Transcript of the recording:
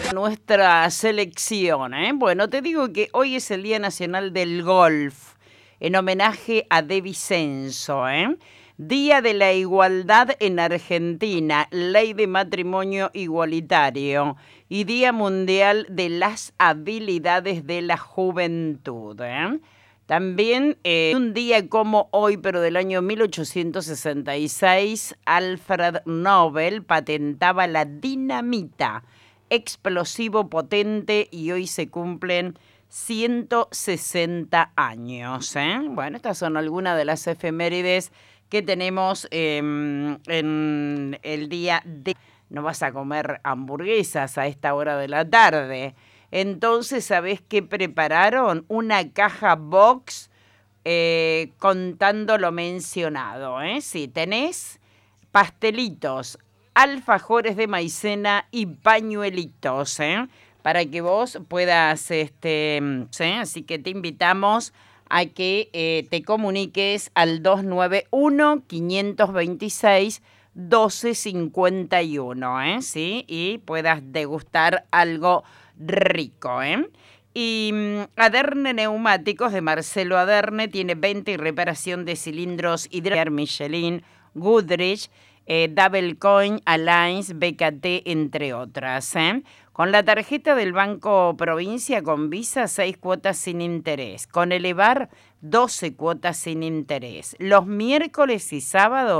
Nuestra selección, ¿eh? Bueno, te digo que hoy es el Día Nacional del Golf, en homenaje a De Vicenzo, ¿eh? Día de la Igualdad en Argentina, Ley de Matrimonio Igualitario y Día Mundial de las Habilidades de la Juventud, ¿eh? También un día como hoy, pero del año 1866, Alfred Nobel patentaba la dinamita, explosivo potente, y hoy se cumplen 160 años. Bueno, estas son algunas de las efemérides que tenemos en el día de... No vas a comer hamburguesas a esta hora de la tarde. Entonces, ¿sabés qué prepararon? Una caja box contando lo mencionado. Sí, tenés pastelitos, alfajores de maicena y pañuelitos, para que vos puedas, ¿sí? Así que te invitamos a que te comuniques al 291-526-1251, ¿sí? Y puedas degustar algo rico, Y Aderne Neumáticos de Marcelo Aderne tiene venta y reparación de cilindros hidráulicos Michelin, Goodrich, Double Coin, Alliance, BKT, entre otras. Con la tarjeta del Banco Provincia con Visa, 6 cuotas sin interés. Con Elevar, 12 cuotas sin interés. Los miércoles y sábados